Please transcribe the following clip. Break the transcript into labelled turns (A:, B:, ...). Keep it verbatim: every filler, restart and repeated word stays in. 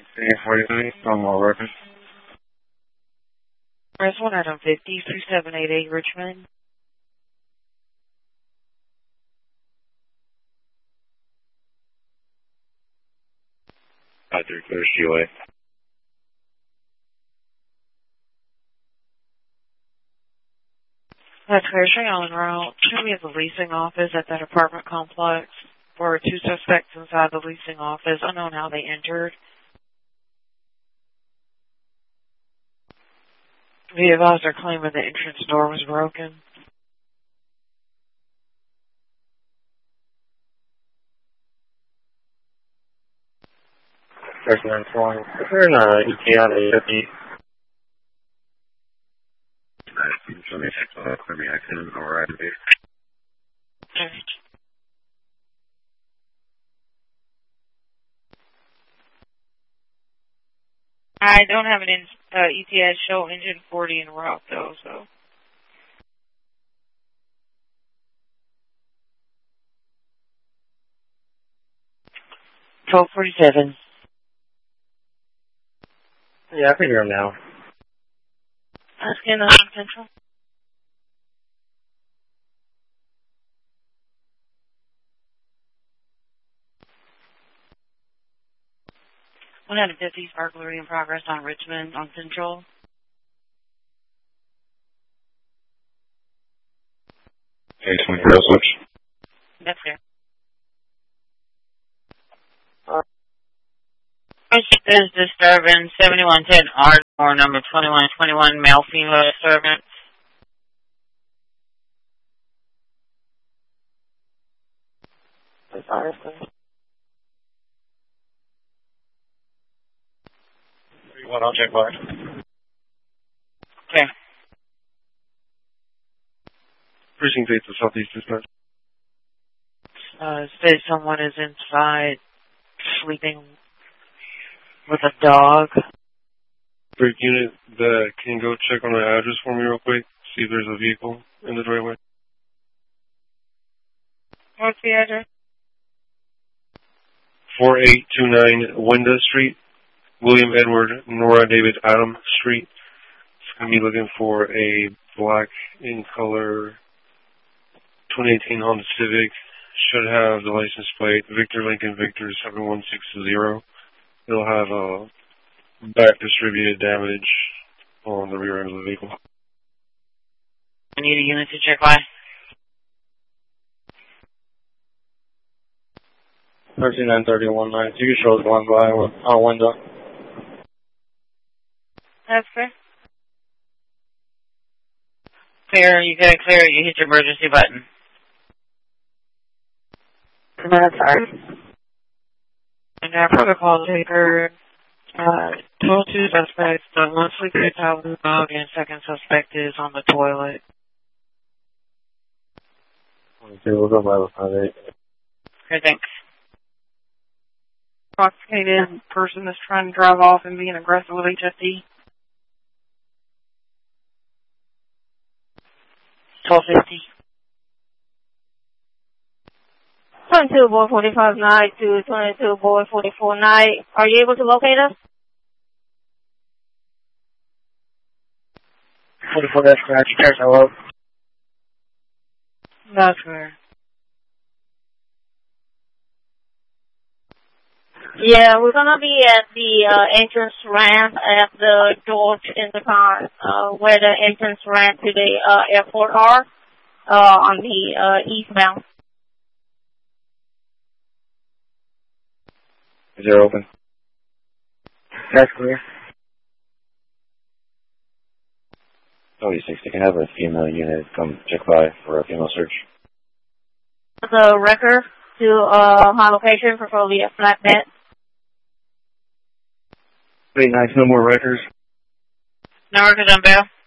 A: forty-three, on my record.
B: Press one item fifty, two seven eight eight Richmond.
A: five three clear C O A.
B: That's clear. Stay on route. Show me at the leasing office at that apartment complex. There were two suspects inside the leasing office. Unknown how they entered. The advisor claiming the entrance door was broken.
A: thirty-nine twenty. Is there an uh, E T out of fifty? Let me check the clear me accident or activate.
B: I don't have an in, uh, E T S show engine forty in route though, so. twelve forty-seven.
A: Yeah, I can hear him now.
B: Asking on Central. one out of fifty burglary in progress on Richmond on Central.
A: Okay, twenty real switch.
B: That's fair.
A: Uh,
B: This is disturbance seventy-one ten R or number twenty-one twenty-one male female disturbance.
A: That's honestly. One, I'll check by.
B: Okay.
A: Precinct eight to southeast dispatch.
B: Uh, says someone is inside sleeping with a dog.
A: Break unit, the, can you go check on the address for me real quick? See if there's a vehicle in the driveway.
B: What's the address?
A: four eight two nine Wenda Street, William Edward Nora David Adam Street. It's going to be looking for a black in color twenty eighteen Honda Civic. Should have the license plate Victor Lincoln Victor seven one six zero. It'll have a back distributed damage on the rear end of the vehicle.
B: I need a unit to check by.
A: thirty-nine thirty-one nine. You can show us one by our window.
B: That's fair. Clear, you gotta clear it, you hit your emergency button.
C: That's sorry.
B: And now for the call taker, uh, total two suspects, the one sleeping out with the dog and second suspect is on the toilet.
A: Okay, we'll go by the five eight.
B: Okay, thanks.
C: Intoxicated person is trying to drive off and being aggressive with H S D.
B: twelve fifty.
C: twenty-two boy forty-five night to twenty-two boy forty-four night. Are you able to locate us?
A: forty-four that's correct. Cheers, hello.
B: That's fair.
C: Yeah, we're gonna be at the uh, entrance ramp at the doors in the car, uh, where the entrance ramp to the uh, airport are, uh, on the uh, eastbound.
A: Is it open? That's clear. Oh, you six, you can have a female unit come check by for a female search.
C: The record to uh, my location, preferably a flatbed.
A: Very nice, no more records.
B: No records on bail.